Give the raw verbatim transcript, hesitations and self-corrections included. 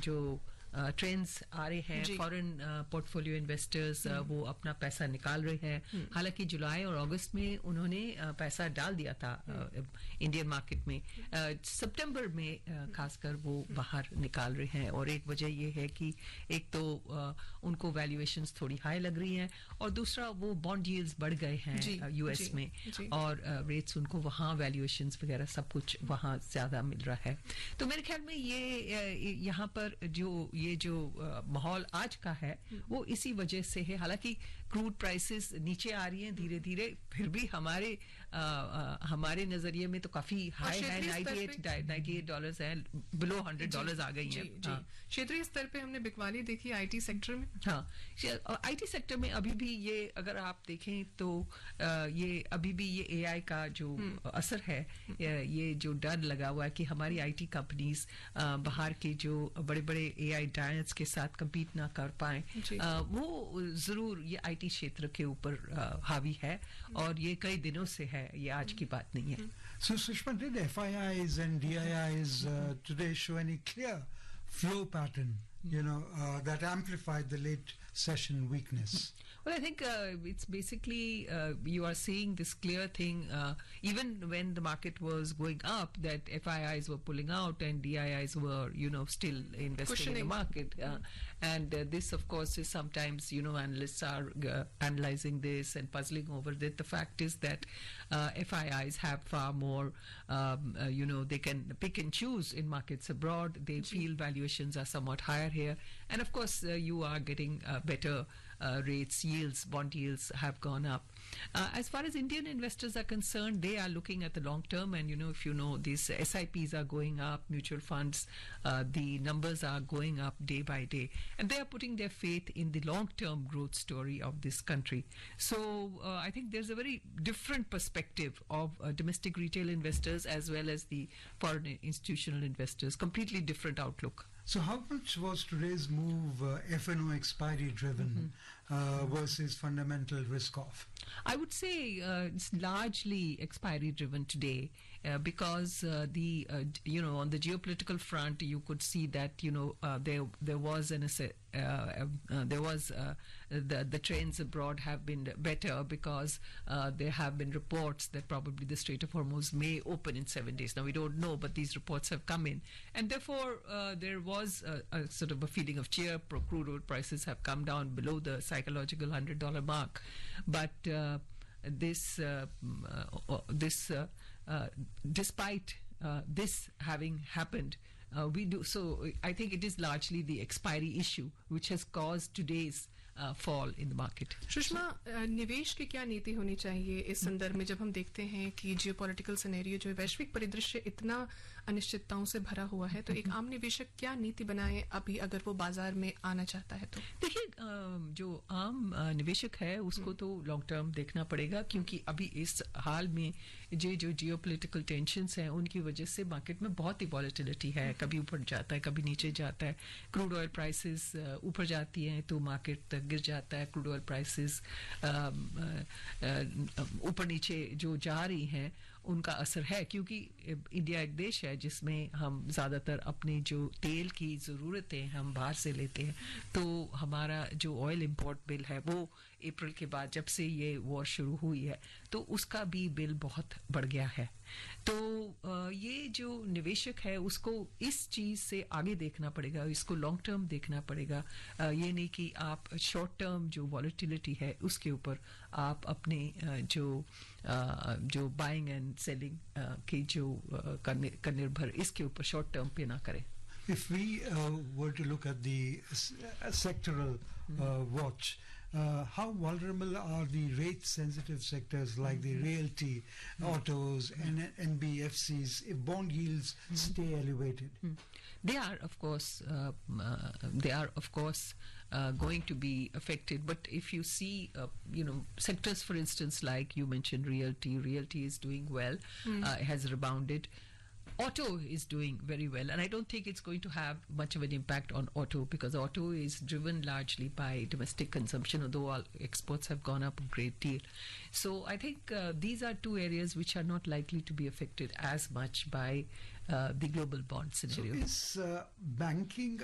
जो ट्रेंड्स आ रहे हैं, फॉरेन पोर्टफोलियो इन्वेस्टर्स वो अपना पैसा निकाल रहे हैं. हालांकि जुलाई और अगस्त में उन्होंने पैसा डाल दिया था इंडियन मार्केट में. सितंबर में खासकर वो बाहर निकाल रहे हैं, और एक वजह ये है कि एक तो उनको वैल्यूएशंस थोड़ी हाई लग रही हैं, और दूसरा वो बॉन्ड यील्ड्स बढ़ गए हैं यूएस में, और रेट्स उनको वहां वैल्यूएशंस वगैरह सब कुछ वहां ज्यादा मिल रहा है. तो मेरे ख्याल में ये यहाँ पर जो ये जो माहौल आज का है वो इसी वजह से है. हालांकि क्रूड प्राइसेस नीचे आ रही हैं धीरे धीरे, फिर भी हमारे आ, आ, हमारे नजरिए में तो काफी हाई है. नाइन्टी एट डॉलर्स है, बिलो हंड्रेड डॉलर्स आ गई हैं. क्षेत्रीय स्तर पे हमने बिकवाली देखी आईटी सेक्टर में. हाँ, आईटी सेक्टर में अभी भी ये अगर आप देखें तो ये अभी भी ये एआई का जो असर है, ये जो डर लगा हुआ है कि हमारी आईटी कंपनीज बाहर के जो बड़े बड़े एआई जायंट्स के साथ कम्पीट ना कर पाए, वो जरूर ये आईटी क्षेत्र के ऊपर हावी है, और ये कई दिनों से है, ये आज की बात नहीं है. So Sushma, did F I Is and D I Is uh, today show any clear flow pattern, you know, uh, that amplified the late session weakness? Well, I think uh, it's basically uh, you are seeing this clear thing uh, even when the market was going up, that F I Is were pulling out and D I Is were, you know, still investing Cushioning. in the market. Uh, and uh, this, of course, is sometimes, you know, analysts are uh, analyzing this and puzzling over it. The fact is that uh, F I Is have far more, um, uh, you know, they can pick and choose in markets abroad. They feel valuations are somewhat higher here. And of course, uh, you are getting uh, better uh, rates, yields, bond yields have gone up. Uh, as far as Indian investors are concerned, they are looking at the long term, and you know, if you know, these S I Ps are going up, mutual funds, uh, the numbers are going up day by day, and they are putting their faith in the long term growth story of this country. So uh, I think there's a very different perspective of uh, domestic retail investors as well as the foreign institutional investors, completely different outlook. So how much was today's move uh, F and O expiry driven mm-hmm. uh, versus fundamental risk off? I would say uh, it's largely expiry driven today uh, because uh, the uh, you know, on the geopolitical front you could see that, you know, uh, there there was an uh, uh, there was uh, the the trends abroad have been better because uh, there have been reports that probably the Strait of Hormuz may open in seven days. Now we don't know, but these reports have come in, and therefore uh, there was a, a sort of a feeling of cheer. Pro crude oil prices have come down below the psychological hundred dollar mark, but uh, this uh, uh, this uh, uh, despite uh, this having happened, uh, we do so. I think it is largely the expiry issue which has caused today's Uh, fall in the market. Sushma, निवेश की क्या नीति होनी चाहिए इस संदर्भ में जब हम देखते हैं कि जियोपॉलिटिकल सिनेरियो जो वैश्विक परिदृश्य इतना अनिश्चितताओं से भरा हुआ है, तो एक आम निवेशक क्या नीति बनाए अभी अगर वो बाजार में आना चाहता है? तो देखिए, जो आम निवेशक है उसको तो लॉन्ग टर्म देखना पड़ेगा, क्योंकि अभी इस हाल में जो जो जियोपॉलिटिकल टेंशंस हैं उनकी वजह से मार्केट में बहुत ही वॉलेटिलिटी है, कभी ऊपर जाता है कभी नीचे जाता है. क्रूड ऑयल प्राइसेस ऊपर जाती हैं तो मार्केट गिर जाता है. क्रूड ऑयल प्राइसेस ऊपर नीचे जो जा रही हैं उनका असर है, क्योंकि इंडिया एक देश है जिसमें हम ज्यादातर अपने जो तेल की जरूरतें हम बाहर से लेते हैं, तो हमारा जो ऑयल इंपोर्ट बिल है वो अप्रैल के बाद जब से ये वॉर शुरू हुई है तो उसका भी बिल बहुत बढ़ गया है. तो ये जो निवेशक है उसको इस चीज से आगे देखना पड़ेगा, इसको लॉन्ग टर्म देखना पड़ेगा. ये नहीं कि आप शॉर्ट टर्म जो वॉलेटिलिटी है उसके ऊपर आप अपने जो जो बाइंग एंड सेलिंग की जो का निर्भर इसके ऊपर शॉर्ट टर्म पे ना करें. If we uh, were to look at the uh, sectoral uh, watch, uh, how vulnerable are the rate-sensitive sectors like the realty, autos, and N B F Cs if bond yields stay elevated? They are, of course, uh, uh, they are, of course, uh, going to be affected. But if you see, uh, you know, sectors, for instance, like you mentioned, realty, realty is doing well, mm. uh, has rebounded. Auto is doing very well, and I don't think it's going to have much of an impact on auto because auto is driven largely by domestic consumption, although all exports have gone up a great deal. So I think uh, these are two areas which are not likely to be affected as much by uh, the global bond scenario. So is uh, banking